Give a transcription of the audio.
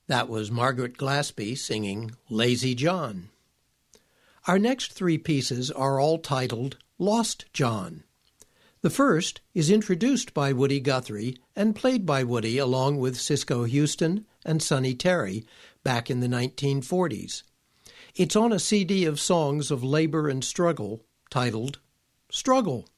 That was Margaret Glaspie singing Lazy John. Our next three pieces are all titled Lost John. The first is introduced by Woody Guthrie and played by Woody along with Cisco Houston and Sonny Terry back in the 1940s. It's on a CD of songs of labor and struggle titled Struggle.